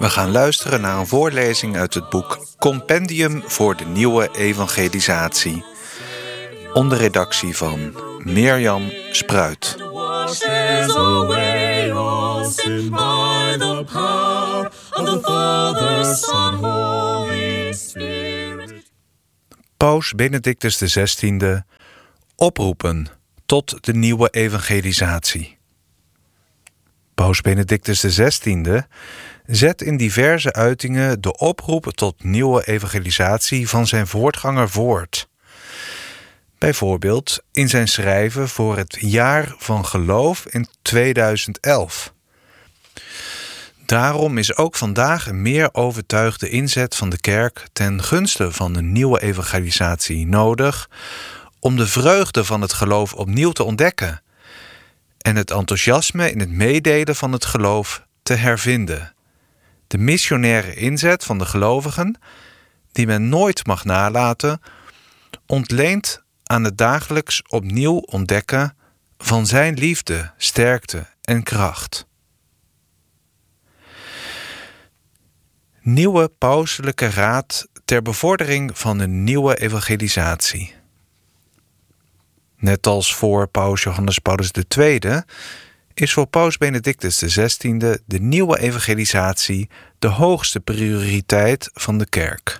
We gaan luisteren naar een voorlezing uit het boek Compendium voor de Nieuwe Evangelisatie, onder redactie van Mirjam Spruit. Paus Benedictus XVI oproepen tot de nieuwe evangelisatie. Paus Benedictus XVI zet in diverse uitingen de oproep tot nieuwe evangelisatie van zijn voortganger voort. Bijvoorbeeld in zijn schrijven voor het Jaar van Geloof in 2011. Daarom is ook vandaag een meer overtuigde inzet van de kerk ten gunste van een nieuwe evangelisatie nodig om de vreugde van het geloof opnieuw te ontdekken en het enthousiasme in het meedelen van het geloof te hervinden. De missionaire inzet van de gelovigen, die men nooit mag nalaten, ontleent aan het dagelijks opnieuw ontdekken van zijn liefde, sterkte en kracht. Nieuwe pauselijke raad ter bevordering van een nieuwe evangelisatie. Net als voor paus Johannes Paulus II is voor paus Benedictus XVI de nieuwe evangelisatie de hoogste prioriteit van de kerk.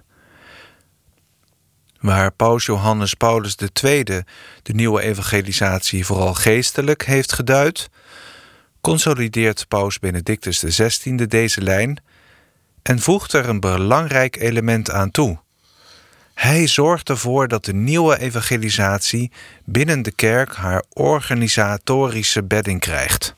Waar paus Johannes Paulus II de nieuwe evangelisatie vooral geestelijk heeft geduid, consolideert paus Benedictus XVI deze lijn en voegt er een belangrijk element aan toe. Hij zorgt ervoor dat de nieuwe evangelisatie binnen de kerk haar organisatorische bedding krijgt.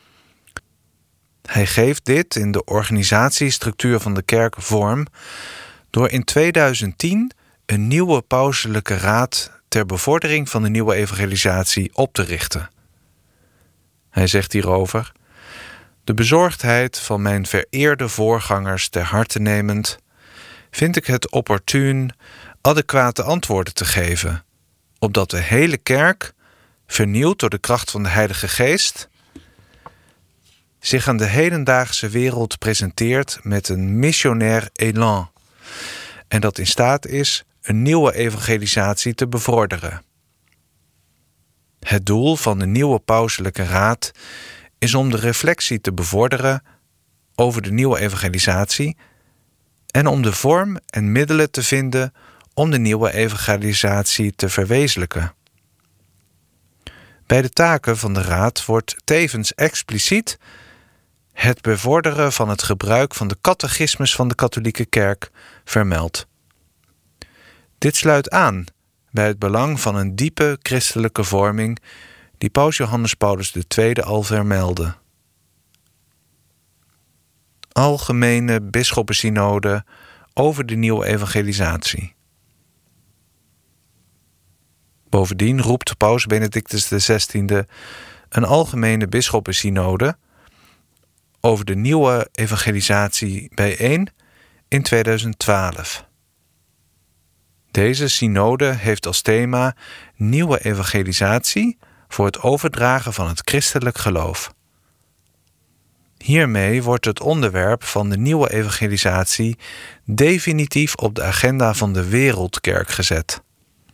Hij geeft dit in de organisatiestructuur van de kerk vorm door in 2010 een nieuwe pauselijke raad ter bevordering van de nieuwe evangelisatie op te richten. Hij zegt hierover: de bezorgdheid van mijn vereerde voorgangers ter harte nemend, vind ik het opportun adequate antwoorden te geven, opdat de hele kerk, vernieuwd door de kracht van de Heilige Geest, zich aan de hedendaagse wereld presenteert met een missionair élan en dat in staat is een nieuwe evangelisatie te bevorderen. Het doel van de nieuwe pauselijke raad is om de reflectie te bevorderen over de nieuwe evangelisatie en om de vorm en middelen te vinden om de nieuwe evangelisatie te verwezenlijken. Bij de taken van de raad wordt tevens expliciet het bevorderen van het gebruik van de catechismus van de katholieke kerk vermeld. Dit sluit aan bij het belang van een diepe christelijke vorming die paus Johannes Paulus II al vermeldde. Algemene bisschoppensynode over de nieuwe evangelisatie. Bovendien roept paus Benedictus XVI een algemene bisschoppensynode over de nieuwe evangelisatie bijeen in 2012. Deze synode heeft als thema nieuwe evangelisatie voor het overdragen van het christelijk geloof. Hiermee wordt het onderwerp van de nieuwe evangelisatie definitief op de agenda van de wereldkerk gezet.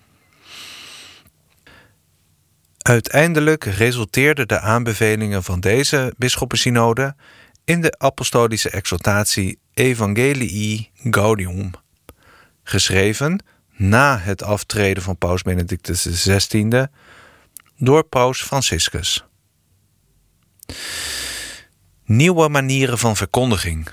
Uiteindelijk resulteerden de aanbevelingen van deze bisschoppensynode in de apostolische exhortatie Evangelii Gaudium, geschreven na het aftreden van paus Benedictus XVI door paus Franciscus. Nieuwe manieren van verkondiging.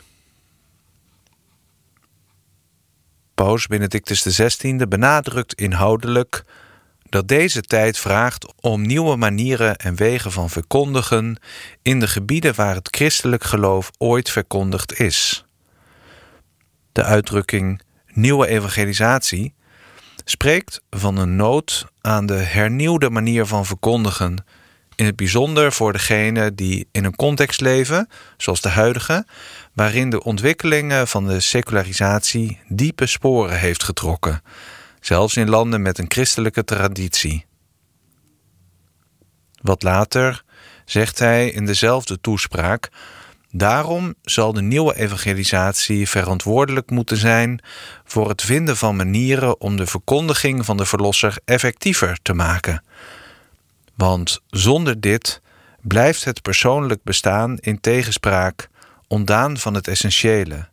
Paus Benedictus XVI benadrukt inhoudelijk dat deze tijd vraagt om nieuwe manieren en wegen van verkondigen in de gebieden waar het christelijk geloof ooit verkondigd is. De uitdrukking nieuwe evangelisatie spreekt van een nood aan de hernieuwde manier van verkondigen, in het bijzonder voor degenen die in een context leven, zoals de huidige, waarin de ontwikkelingen van de secularisatie diepe sporen heeft getrokken, zelfs in landen met een christelijke traditie. Wat later zegt hij in dezelfde toespraak Daarom zal de nieuwe evangelisatie verantwoordelijk moeten zijn voor het vinden van manieren om de verkondiging van de Verlosser effectiever te maken. Want zonder dit blijft het persoonlijk bestaan in tegenspraak, ontdaan van het essentiële.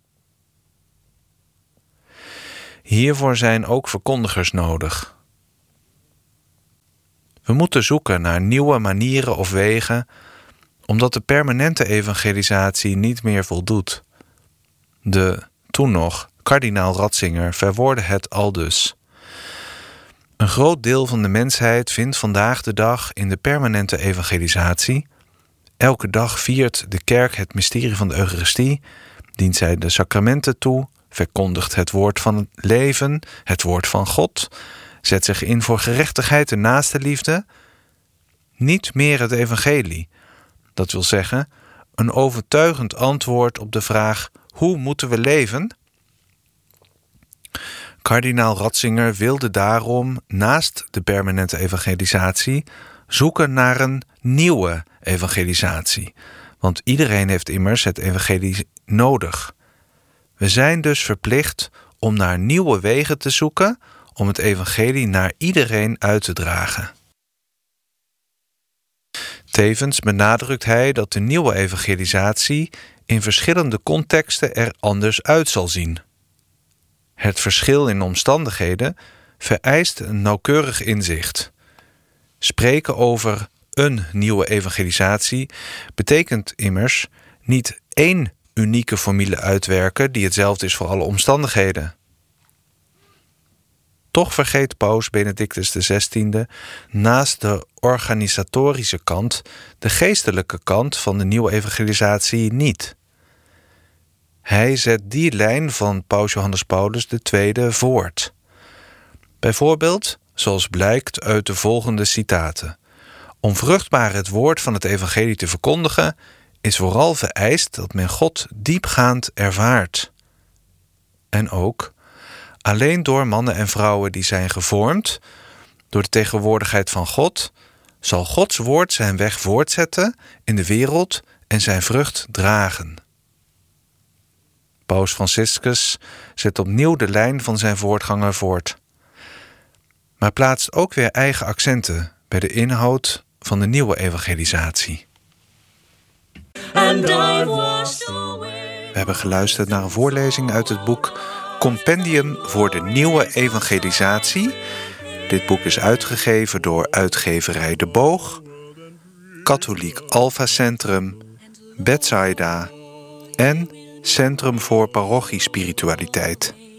Hiervoor zijn ook verkondigers nodig. We moeten zoeken naar nieuwe manieren of wegen, omdat de permanente evangelisatie niet meer voldoet. Toen nog, kardinaal Ratzinger verwoordde het aldus. Een groot deel van de mensheid vindt vandaag de dag in de permanente evangelisatie. Elke dag viert de kerk het mysterie van de Eucharistie, dient zij de sacramenten toe, verkondigt het woord van het leven, het woord van God, zet zich in voor gerechtigheid en naastenliefde. Niet meer het evangelie. Dat wil zeggen, een overtuigend antwoord op de vraag: hoe moeten we leven? Kardinaal Ratzinger wilde daarom, naast de permanente evangelisatie, zoeken naar een nieuwe evangelisatie. Want iedereen heeft immers het evangelie nodig. We zijn dus verplicht om naar nieuwe wegen te zoeken om het evangelie naar iedereen uit te dragen. Tevens benadrukt hij dat de nieuwe evangelisatie in verschillende contexten er anders uit zal zien. Het verschil in omstandigheden vereist een nauwkeurig inzicht. Spreken over een nieuwe evangelisatie betekent immers niet één unieke formule uitwerken die hetzelfde is voor alle omstandigheden. Toch vergeet paus Benedictus XVI naast de organisatorische kant de geestelijke kant van de nieuwe evangelisatie niet. Hij zet die lijn van paus Johannes Paulus II voort. Bijvoorbeeld, zoals blijkt uit de volgende citaten: om vruchtbaar het woord van het evangelie te verkondigen, is vooral vereist dat men God diepgaand ervaart. En ook: alleen door mannen en vrouwen die zijn gevormd door de tegenwoordigheid van God, zal Gods woord zijn weg voortzetten in de wereld en zijn vrucht dragen. Paus Franciscus zet opnieuw de lijn van zijn voortganger voort, maar plaatst ook weer eigen accenten bij de inhoud van de nieuwe evangelisatie. We hebben geluisterd naar een voorlezing uit het boek Compendium voor de Nieuwe Evangelisatie. Dit boek is uitgegeven door uitgeverij De Boog, Katholiek Alpha Centrum, Bethsaida en Centrum voor Parochiespiritualiteit.